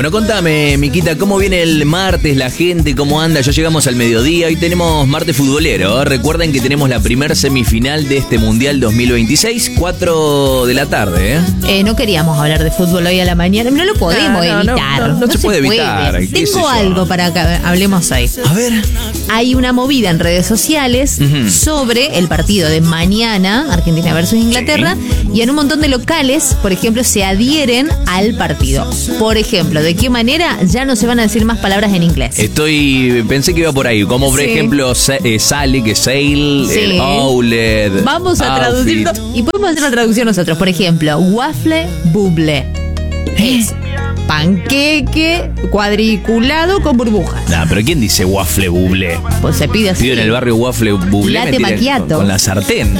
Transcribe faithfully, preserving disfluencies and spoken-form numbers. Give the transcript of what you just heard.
Bueno, contame, Miquita, ¿cómo viene el martes, la gente, cómo anda? Ya llegamos al mediodía, hoy tenemos martes futbolero, ¿eh? Recuerden que tenemos la primer semifinal de este Mundial dos mil veintiséis, cuatro de la tarde, ¿eh? Eh, no queríamos hablar de fútbol hoy a la mañana, no lo podemos No, no, evitar. no, no, no se puede evitar, qué sé Tengo yo. algo para que hablemos hoy. A ver. Hay una movida en redes sociales Ujú. sobre el partido de mañana, Argentina versus Inglaterra, y en un montón de locales, por ejemplo, se adhieren al partido. Por ejemplo, ¿de qué manera? Ya no se van a decir más palabras en inglés. Estoy, pensé que iba por ahí, como por Sí. ejemplo sa- eh, Sally, que Sail, Sí. el Owlet. Vamos a outfit. traducirlo y podemos hacer la traducción nosotros. Por ejemplo, waffle buble. Es panqueque cuadriculado con burbujas. Nah, pero ¿quién dice waffle buble? Pues se pide así. Pido en el barrio waffle buble. Latte me tiran macchiato. Con, con la sartén.